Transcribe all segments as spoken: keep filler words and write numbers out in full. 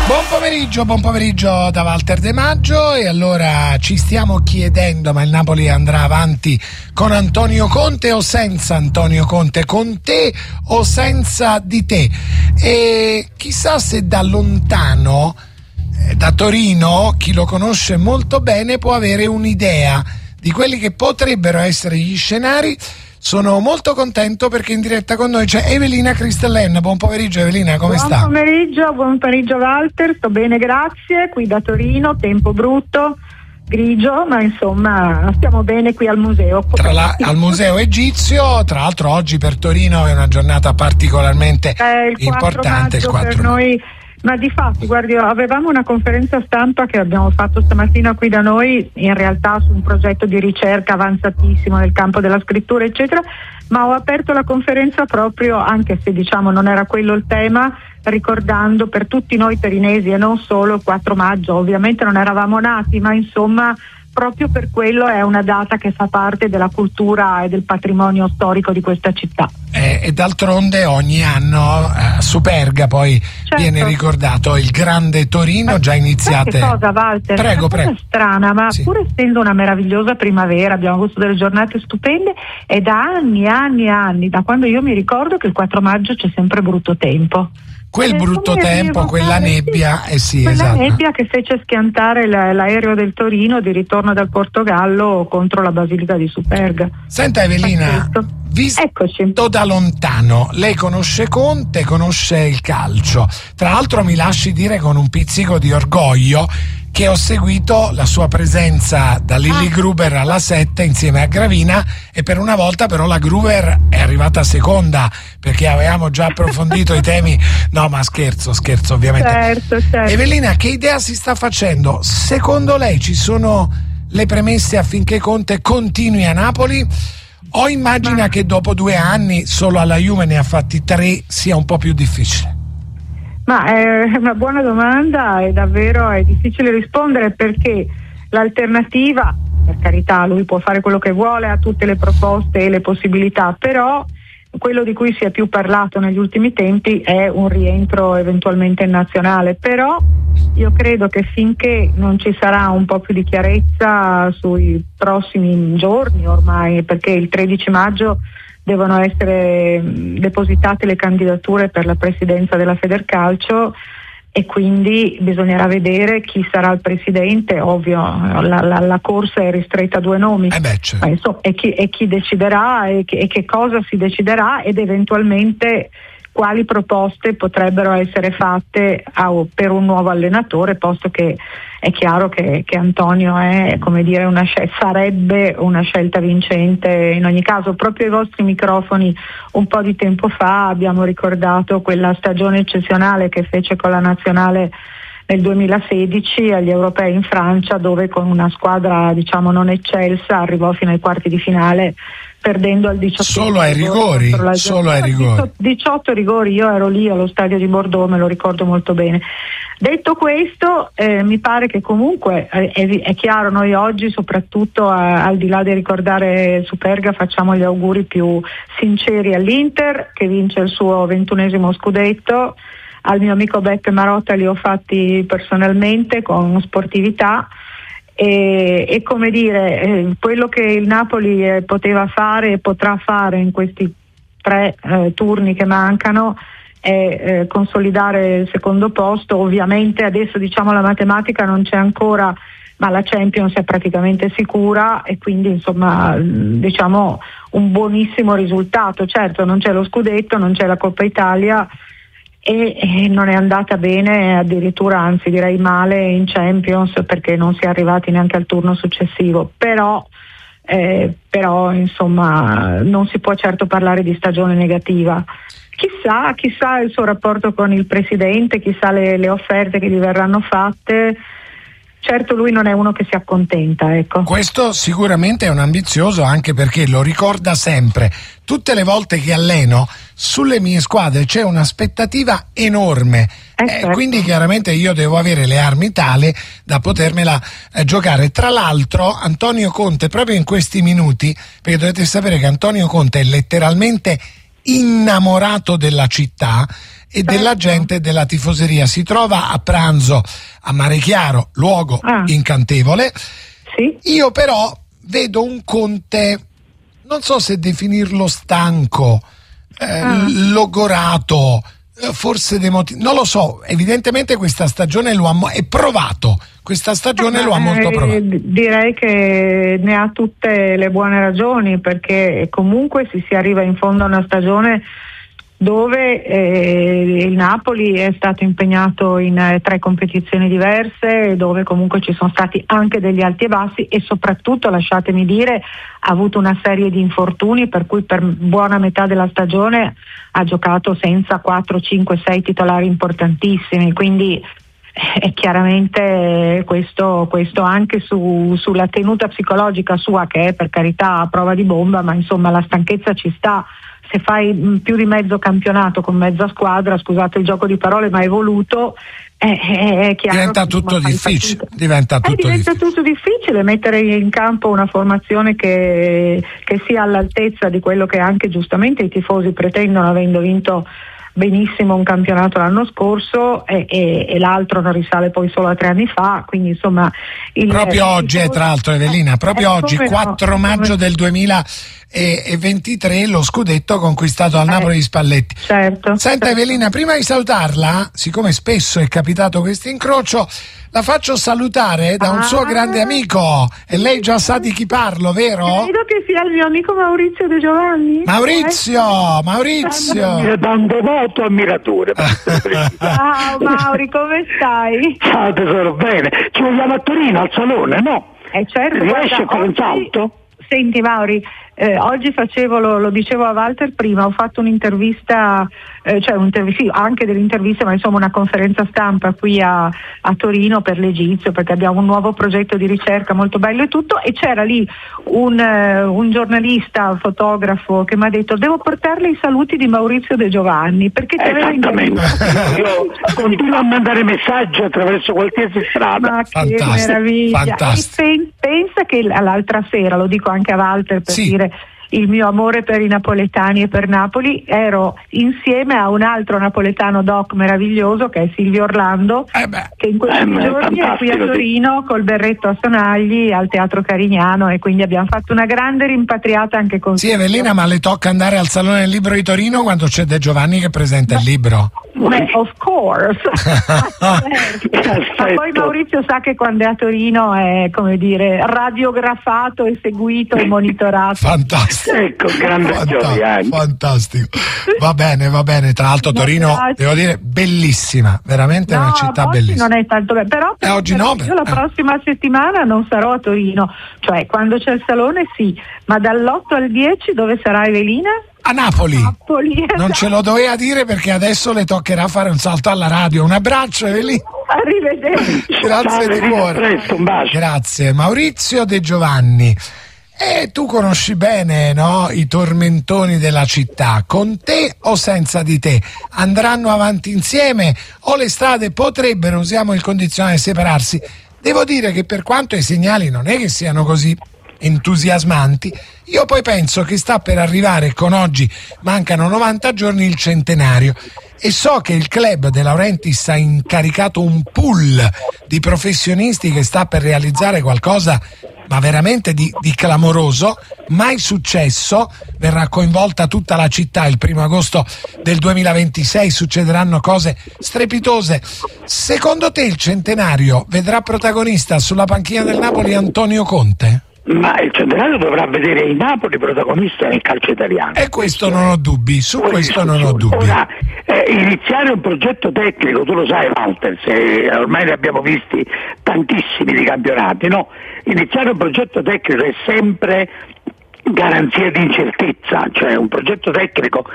Buon pomeriggio, buon pomeriggio da Walter De Maggio. E allora ci stiamo chiedendo, ma il Napoli andrà avanti con Antonio Conte o senza Antonio Conte? Con te o senza di te? E chissà se da lontano, eh, da Torino, chi lo conosce molto bene può avere un'idea di quelli che potrebbero essere gli scenari. Sono molto contento perché in diretta con noi c'è Evelina Cristellen. Buon pomeriggio Evelina, come buon sta? Buon pomeriggio, buon pomeriggio Walter, sto bene grazie, qui da Torino, tempo brutto, grigio, ma insomma stiamo bene qui al museo. Tra la, al museo egizio, tra l'altro oggi per Torino è una giornata particolarmente eh, il importante. Il quattro per noi. Ma di fatti, guardi, avevamo una conferenza stampa che abbiamo fatto stamattina qui da noi, in realtà su un progetto di ricerca avanzatissimo nel campo della scrittura, eccetera, ma ho aperto la conferenza proprio, anche se diciamo non era quello il tema, ricordando per tutti noi torinesi e non solo il quattro maggio, ovviamente non eravamo nati, ma insomma proprio per quello è una data che fa parte della cultura e del patrimonio storico di questa città. Eh, e d'altronde ogni anno a eh, Superga poi certo. viene ricordato il grande Torino, già iniziate. Che cosa, Walter? Prego, una cosa prego. strana, ma sì. pur essendo una meravigliosa primavera, abbiamo avuto delle giornate stupende, è da anni, anni, anni, da quando io mi ricordo che il quattro maggio c'è sempre brutto tempo. Quel brutto tempo, quella nebbia, eh sì, quella esatto. nebbia che fece schiantare l'aereo del Torino di ritorno dal Portogallo contro la Basilica di Superga. Senta Evelina, visto Eccoci. da lontano, lei conosce Conte, conosce il calcio. Tra l'altro mi lasci dire con un pizzico di orgoglio che ho seguito la sua presenza da Lilli ah. Gruber alla sette insieme a Gravina, e per una volta però la Gruber è arrivata seconda perché avevamo già approfondito i temi. No, ma scherzo, scherzo ovviamente. Certo, certo. Evelina, che idea si sta facendo? Secondo lei ci sono le premesse affinché Conte continui a Napoli? O immagina ma... che dopo due anni, solo alla Juve ne ha fatti tre, sia un po' più difficile? Ma è una buona domanda e davvero è difficile rispondere, perché l'alternativa, per carità, lui può fare quello che vuole, ha tutte le proposte e le possibilità, però quello di cui si è più parlato negli ultimi tempi è un rientro eventualmente in nazionale. Però io credo che finché non ci sarà un po' più di chiarezza sui prossimi giorni ormai, perché il tredici maggio devono essere depositate le candidature per la presidenza della Federcalcio e quindi bisognerà vedere chi sarà il presidente. Ovvio, la, la, la corsa è ristretta a due nomi, eh beh, certo. ma insomma, e, chi, e chi deciderà e che, e che cosa si deciderà, ed eventualmente quali proposte potrebbero essere fatte a, per un nuovo allenatore, posto che è chiaro che, che Antonio è, come dire, una scel- sarebbe una scelta vincente in ogni caso. Proprio ai vostri microfoni un po' di tempo fa abbiamo ricordato quella stagione eccezionale che fece con la nazionale nel duemilasedici agli europei in Francia, dove con una squadra diciamo non eccelsa arrivò fino ai quarti di finale, perdendo al diciotto solo ai rigori, solo ai rigori. diciotto rigori, io ero lì allo stadio di Bordeaux, me lo ricordo molto bene. Detto questo, eh, mi pare che comunque eh, è, è chiaro, noi oggi soprattutto eh, al di là di ricordare Superga facciamo gli auguri più sinceri all'Inter che vince il suo ventunesimo scudetto. Al mio amico Beppe Marotta li ho fatti personalmente con sportività. E, e come dire, eh, quello che il Napoli eh, poteva fare e potrà fare in questi tre eh, turni che mancano è eh, consolidare il secondo posto. Ovviamente adesso diciamo la matematica non c'è ancora, ma la Champions è praticamente sicura e quindi insomma diciamo un buonissimo risultato. Certo non c'è lo scudetto, non c'è la Coppa Italia e, e non è andata bene, addirittura anzi direi male in Champions, perché non si è arrivati neanche al turno successivo, però eh, però insomma non si può certo parlare di stagione negativa. Chissà, chissà il suo rapporto con il presidente, chissà le, le offerte che gli verranno fatte. Certo lui non è uno che si accontenta, ecco. Questo sicuramente è un ambizioso, anche perché lo ricorda sempre. Tutte le volte che alleno sulle mie squadre c'è un'aspettativa enorme, eh, eh, certo. quindi chiaramente io devo avere le armi tale da potermela eh, giocare. Tra l'altro Antonio Conte proprio in questi minuti, perché dovete sapere che Antonio Conte è letteralmente innamorato della città e certo. della gente e della tifoseria. Si trova a pranzo a Mare Chiaro, luogo ah. incantevole. Sì. Io però vedo un Conte, non so se definirlo stanco, eh, ah. logorato, forse demoti- non lo so, evidentemente questa stagione lo ha mo- è provato, questa stagione eh, lo ha molto provato. Direi che ne ha tutte le buone ragioni, perché comunque si, si arriva in fondo a una stagione dove eh, il Napoli è stato impegnato in eh, tre competizioni diverse, dove comunque ci sono stati anche degli alti e bassi e soprattutto, lasciatemi dire, ha avuto una serie di infortuni per cui per buona metà della stagione ha giocato senza quattro, cinque, sei titolari importantissimi, quindi eh, chiaramente questo, questo anche su, sulla tenuta psicologica sua, che è per carità a prova di bomba, ma insomma la stanchezza ci sta. Se fai più di mezzo campionato con mezza squadra, scusate il gioco di parole, ma evoluto, è, è chiaro diventa che tutto difficile. Diventa, tutto, eh, diventa difficile. tutto difficile mettere in campo una formazione che, che sia all'altezza di quello che anche giustamente i tifosi pretendono, avendo vinto benissimo un campionato l'anno scorso e, e, e l'altro non risale poi solo a tre anni fa, quindi insomma il, proprio il oggi tifoso, eh, tra l'altro Evelina, proprio eh, oggi quattro no, maggio come... del duemilaventitré lo scudetto conquistato al eh, Napoli di Spalletti. Certo. Senta Evelina, prima di salutarla, siccome spesso è capitato questo incrocio, la faccio salutare da un ah, suo grande amico, e lei già sa di chi parlo, vero? Credo che sia il mio amico Maurizio De Giovanni. Maurizio, Maurizio. Mi dà un devoto ammiratore. Ciao Mauri, come stai? Ciao tesoro, bene. Ci vogliamo a Torino al salone, no? Eh certo. Riesci a fare un oggi... salto? Senti Mauri, eh, oggi facevo, lo, lo dicevo a Walter prima, ho fatto un'intervista, eh, cioè un'intervista, sì, anche delle interviste, ma insomma una conferenza stampa qui a, a Torino per l'Egizio, perché abbiamo un nuovo progetto di ricerca molto bello e tutto, e c'era lì un, uh, un giornalista, un fotografo che mi ha detto: devo portarle i saluti di Maurizio De Giovanni, perché ti aveva Esattamente. Io continuo a mandare messaggi attraverso qualsiasi strada. Ma che Fantastico, meraviglia. fantastico. E pen- pensa che l'altra sera, lo dico anche a Walter per sì. dire il mio amore per i napoletani e per Napoli, ero insieme a un altro napoletano doc meraviglioso che è Silvio Orlando, Eh beh. che in questi Eh, giorni è qui a Torino sì. col berretto a Sonagli al Teatro Carignano, e quindi abbiamo fatto una grande rimpatriata anche con Sì Evelina, ma le tocca andare al Salone del Libro di Torino quando c'è De Giovanni che presenta Beh. il libro? Beh, of course. Ma poi Maurizio sa che quando è a Torino è, come dire, radiografato e seguito e monitorato. Fantastico. Ecco, grande Fanta- gioia. fantastico. Va bene, va bene. Tra l'altro Torino, grazie. devo dire, bellissima, veramente No, una città oggi bellissima. non è tanto bello, però Eh, oggi no, io la eh. prossima settimana non sarò a Torino, cioè quando c'è il salone sì, ma dall'otto al dieci dove sarà Evelina? A Napoli. Napoli. Non ce lo doveva dire perché adesso le toccherà fare un salto alla radio. Un abbraccio Evelina. Arrivederci. Grazie di cuore. Presto, un bacio. Grazie. Maurizio De Giovanni. E tu conosci bene, no, i tormentoni della città, con te o senza di te? Andranno avanti insieme o le strade potrebbero, usiamo il condizionale, separarsi? Devo dire che per quanto i segnali non è che siano così entusiasmanti, io poi penso che sta per arrivare, con oggi mancano novanta giorni, il centenario, e so che il club De Laurentiis ha incaricato un pool di professionisti che sta per realizzare qualcosa ma veramente di, di clamoroso, mai successo. Verrà coinvolta tutta la città. Il primo agosto del duemilaventisei succederanno cose strepitose. Secondo te il centenario vedrà protagonista sulla panchina del Napoli Antonio Conte? Ma il centenario dovrà vedere il Napoli protagonista nel calcio italiano. E questo non ho dubbi, su questo non ho dubbi. Ora, eh, iniziare un progetto tecnico, tu lo sai Walter, se ormai ne abbiamo visti tantissimi di campionati, no? Iniziare un progetto tecnico è sempre garanzia di incertezza, cioè un progetto tecnico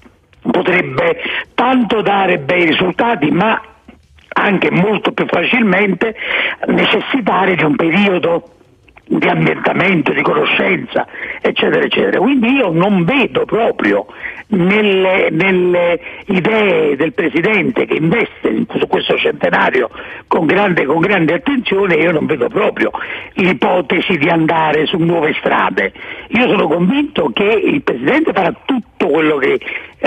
potrebbe tanto dare bei risultati, ma anche molto più facilmente necessitare di un periodo di ambientamento, di conoscenza, eccetera, eccetera. Quindi io non vedo proprio nelle, nelle idee del Presidente, che investe su questo centenario con grande, con grande attenzione, io non vedo proprio l'ipotesi di andare su nuove strade. Io sono convinto che il Presidente farà tutto tutto quello che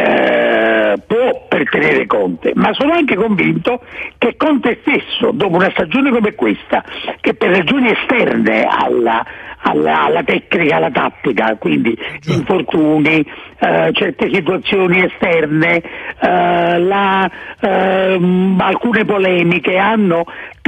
eh, può per tenere Conte, ma sono anche convinto che Conte stesso, dopo una stagione come questa, che per ragioni esterne alla, alla, alla tecnica, alla tattica, quindi infortuni, eh, certe situazioni esterne, eh, la, eh, alcune polemiche hanno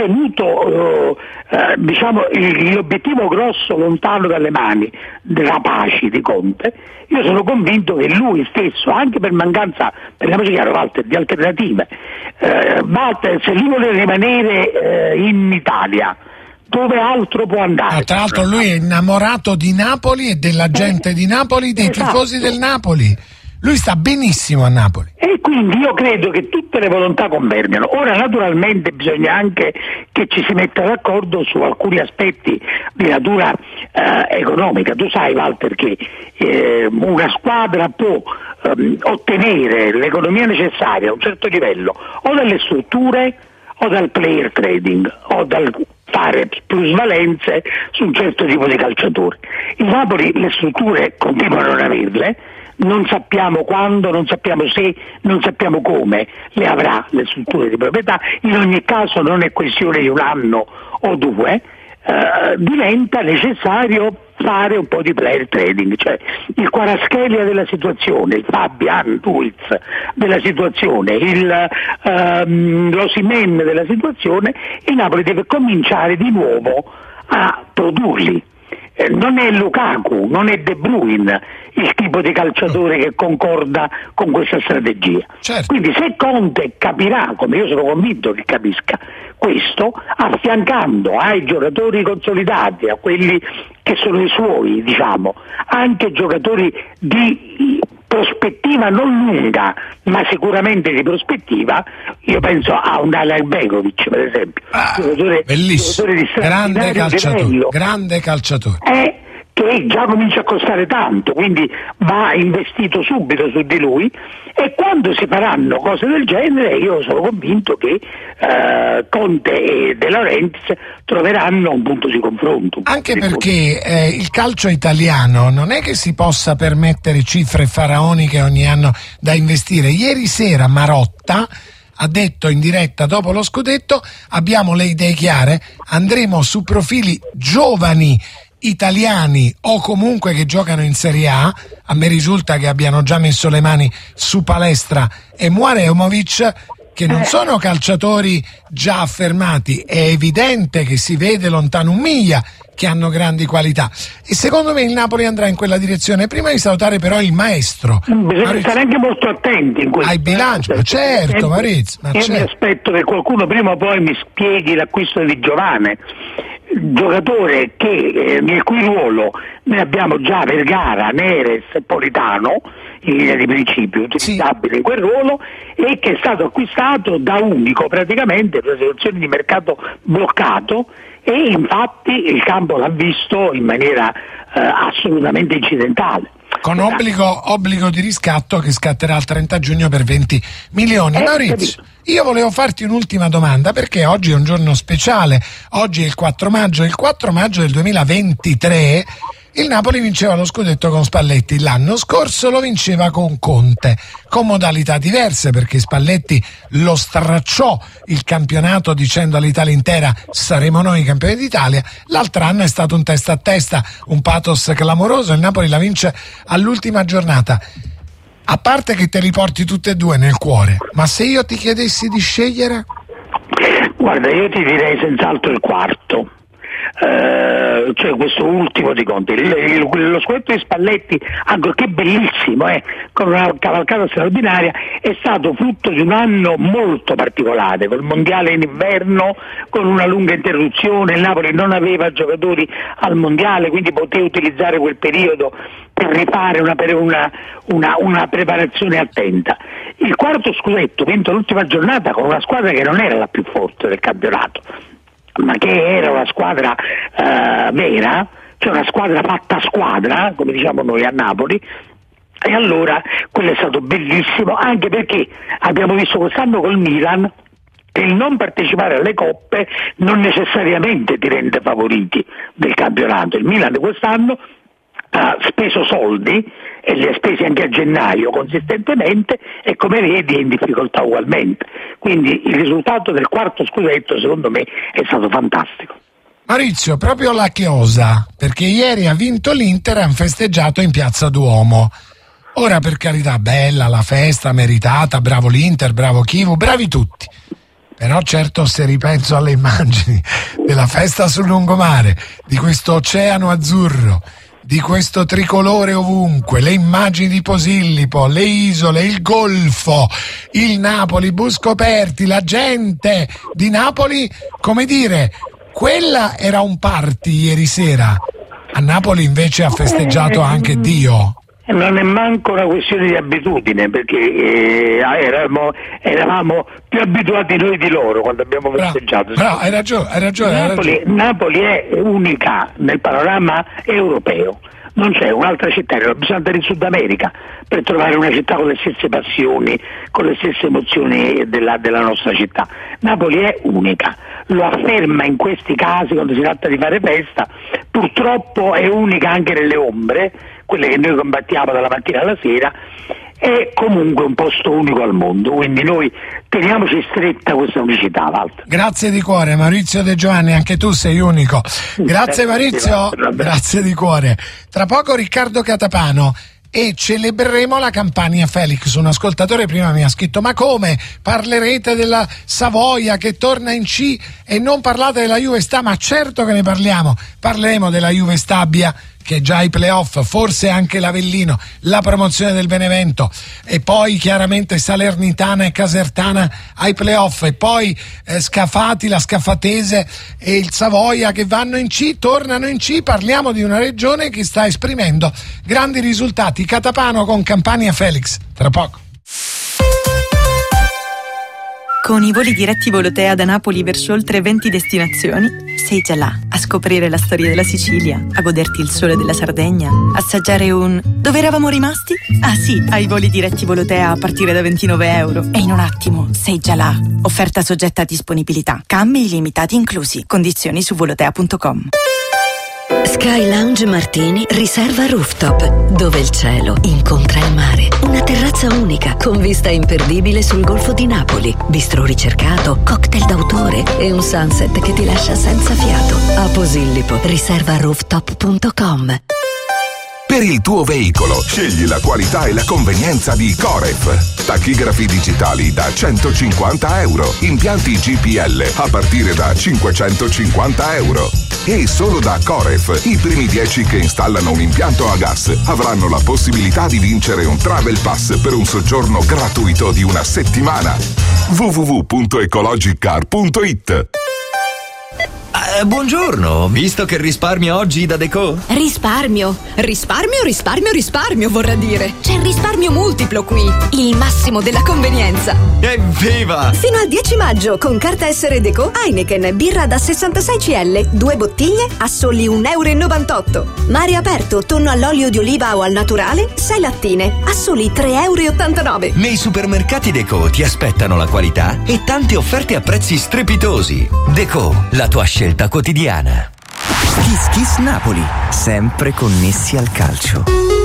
tenuto eh, diciamo l'obiettivo grosso lontano dalle mani, rapaci di Conte. Io sono convinto che lui stesso, anche per mancanza, parliamoci chiaro Walter, di alternative, eh, Walter, se lui vuole rimanere eh, in Italia, dove altro può andare? Ah, tra l'altro lui è innamorato di Napoli e della gente eh, di Napoli, dei esatto. tifosi del Napoli. Lui sta benissimo a Napoli. E quindi io credo che tutte le volontà convergano. Ora naturalmente bisogna anche che ci si metta d'accordo su alcuni aspetti di natura eh, economica. Tu sai Walter che eh, una squadra può ehm, ottenere l'economia necessaria a un certo livello o dalle strutture o dal player trading o dal fare plusvalenze su un certo tipo di calciatori. Il Napoli le strutture continuano a non averle, non sappiamo quando, non sappiamo se, non sappiamo come le avrà le strutture di proprietà, in ogni caso non è questione di un anno o due, eh, diventa necessario fare un po' di player trading, cioè il Kvaratskhelia della situazione, il Fabian Ruiz della situazione, il ehm, l'Osimhen della situazione, il Napoli deve cominciare di nuovo a produrli. Eh, non è Lukaku, non è De Bruyne il tipo di calciatore che concorda con questa strategia. Certo. Quindi se Conte capirà, come io sono convinto che capisca questo, affiancando ai giocatori consolidati, a quelli che sono i suoi, diciamo, anche giocatori di prospettiva non lunga, ma sicuramente di prospettiva, io penso a un Alek Begovic, per esempio, ah, giocatore, bellissimo, giocatore di grande calciatore, livello, grande calciatore. È che già comincia a costare tanto, quindi va investito subito su di lui, e quando si faranno cose del genere io sono convinto che eh, Conte e De Laurentiis troveranno un punto di confronto. Anche perché eh, il calcio italiano non è che si possa permettere cifre faraoniche ogni anno da investire. Ieri sera Marotta ha detto in diretta dopo lo scudetto: abbiamo le idee chiare, andremo su profili giovani italiani o comunque che giocano in Serie A. A me risulta che abbiano già messo le mani su Palestra e Muaremovic, che non sono calciatori già affermati. È evidente che si vede lontano un miglia che hanno grandi qualità, e secondo me il Napoli andrà in quella direzione. Prima di salutare però il maestro, bisogna Maurizio, stare anche molto attenti in questo, ai bilanci, ma certo Maurizio, ma io certo. mi aspetto che qualcuno prima o poi mi spieghi l'acquisto di Giovane, giocatore che eh, nel cui ruolo noi abbiamo già Vergara, Neres e Politano in linea di principio utilizzabile, sì, in quel ruolo, e che è stato acquistato da Unico praticamente per una situazione di mercato bloccato, e infatti il campo l'ha visto in maniera eh, assolutamente incidentale. Con obbligo, obbligo di riscatto che scatterà il trenta giugno per venti milioni. Eh, Maurizio, io volevo farti un'ultima domanda, perché oggi è un giorno speciale, oggi è il quattro maggio, il quattro maggio del duemilaventitré il Napoli vinceva lo scudetto con Spalletti, l'anno scorso lo vinceva con Conte, con modalità diverse, perché Spalletti lo stracciò il campionato dicendo all'Italia intera saremo noi i campioni d'Italia. L'altro anno è stato un testa a testa, un pathos clamoroso, il Napoli la vince all'ultima giornata. A parte che te li porti tutte e due nel cuore, ma se io ti chiedessi di scegliere? Guarda, io ti direi senz'altro il quarto. Uh, cioè questo ultimo di Conte, il, il, lo scudetto di Spalletti, ancorché bellissimo, eh, con una cavalcata straordinaria, è stato frutto di un anno molto particolare, col mondiale in inverno, con una lunga interruzione. Il Napoli non aveva giocatori al mondiale, quindi poteva utilizzare quel periodo per rifare una, una, una, una preparazione attenta. Il quarto scudetto vinto l'ultima giornata con una squadra che non era la più forte del campionato, ma che era una squadra uh, vera, cioè una squadra fatta a squadra, come diciamo noi a Napoli, e allora quello è stato bellissimo, anche perché abbiamo visto quest'anno col Milan che il non partecipare alle coppe non necessariamente ti rende favoriti del campionato. Il Milan quest'anno ha speso soldi e le ha spese anche a gennaio consistentemente e come vedi è in difficoltà ugualmente. Quindi il risultato del quarto scudetto secondo me è stato fantastico. Maurizio, proprio la chiosa, perché ieri ha vinto l'Inter e hanno festeggiato in Piazza Duomo. Ora, per carità, bella la festa, meritata, bravo l'Inter, bravo Chivu, bravi tutti. Però certo, se ripenso alle immagini della festa sul lungomare, di questo oceano azzurro, di questo tricolore ovunque, le immagini di Posillipo, le isole, il golfo, il Napoli, bus coperti, la gente di Napoli, come dire, quella era un party ieri sera. A Napoli invece ha festeggiato anche Dio. Non è manco una questione di abitudine, perché eh, eravamo, eravamo più abituati noi di loro quando abbiamo festeggiato. Però hai ragione, hai ragione, Napoli, hai ragione. Napoli è unica nel panorama europeo. Non c'è un'altra città, bisogna andare in Sud America per trovare una città con le stesse passioni, con le stesse emozioni della, della nostra città. Napoli è unica, lo afferma in questi casi quando si tratta di fare festa, purtroppo è unica anche nelle ombre, quelle che noi combattiamo dalla mattina alla sera, è comunque un posto unico al mondo, quindi noi teniamoci stretta questa unicità, Walter. Grazie di cuore Maurizio De Giovanni, anche tu sei unico. Grazie Maurizio, grazie di cuore. Tra poco Riccardo Catapano e celebreremo la Campania Felix. Un ascoltatore prima mi ha scritto: ma come parlerete della Savoia che torna in C e non parlate della Juve Stabia? Ma certo che ne parliamo, parleremo della Juve Stabia che è già ai playoff, forse anche l'Avellino, la promozione del Benevento e poi chiaramente Salernitana e Casertana ai playoff e poi eh, Scafati, la Scafatese e il Savoia che vanno in C, tornano in C. Parliamo di una regione che sta esprimendo grandi risultati. Catapano con Campania Felix, tra poco. Con i voli diretti Volotea da Napoli verso oltre venti destinazioni, sei già là a scoprire la storia della Sicilia, a goderti il sole della Sardegna, assaggiare un... Dove eravamo rimasti? Ah sì, ai voli diretti Volotea a partire da ventinove euro. E in un attimo sei già là. Offerta soggetta a disponibilità. Cambi illimitati inclusi. Condizioni su volotea punto com. Sky Lounge Martini riserva rooftop, dove il cielo incontra il mare. Una terrazza unica con vista imperdibile sul Golfo di Napoli, bistrò ricercato, cocktail d'autore e un sunset che ti lascia senza fiato. A Posillipo riserva rooftop punto com. Per il tuo veicolo, scegli la qualità e la convenienza di Coref. Tachigrafi digitali da centocinquanta euro. Impianti G P L a partire da cinquecentocinquanta euro. E solo da Coref, i primi dieci che installano un impianto a gas avranno la possibilità di vincere un Travel Pass per un soggiorno gratuito di una settimana. w w w punto ecologicar punto it. Uh, buongiorno, visto che risparmio oggi da Deco? Risparmio? Risparmio, risparmio, risparmio vorrà dire. C'è il risparmio multiplo qui, il massimo della convenienza. Evviva! Fino al dieci maggio con carta essere Deco Heineken birra da sessantasei centilitri, due bottiglie a soli un euro e novantotto. Mare aperto, tonno all'olio di oliva o al naturale, sei lattine a soli tre euro e ottantanove. Nei supermercati Deco ti aspettano la qualità e tante offerte a prezzi strepitosi. Deco, la tua scelta quotidiana. Kiss Kiss Napoli, sempre connessi al calcio.